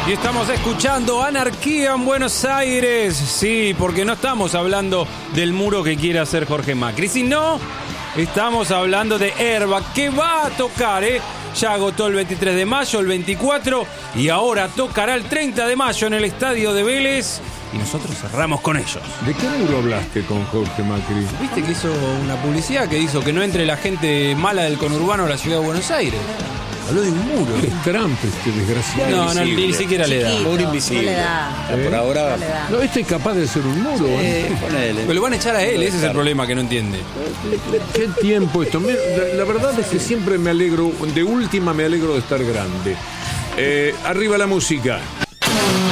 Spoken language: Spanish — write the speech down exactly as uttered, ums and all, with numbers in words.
Y estamos escuchando Anarquía en Buenos Aires. Sí, porque no estamos hablando del muro que quiere hacer Jorge Macri, sino estamos hablando de Herba, que va a tocar, ¿eh? Ya agotó el veintitrés de mayo, el veinticuatro, y ahora tocará el treinta de mayo en el estadio de Vélez. Y nosotros cerramos con ellos. ¿De qué muro hablaste con Jorge Macri? ¿Viste que hizo una publicidad que hizo que no entre la gente mala del conurbano a la ciudad de Buenos Aires? Habló de un muro. Es Trump, este desgraciado. No, no, ni siquiera le da. Chiquito, Muro invisible. no le da. ¿Eh? Por ahora. No le da. No, este es capaz de ser un muro. ¿eh? Eh, ponele. Pero lo van a echar a él, ese es el problema que no entiende. ¿Qué tiempo esto? Me- la, la verdad es que siempre me alegro, de última me alegro de estar grande. Eh, arriba la música.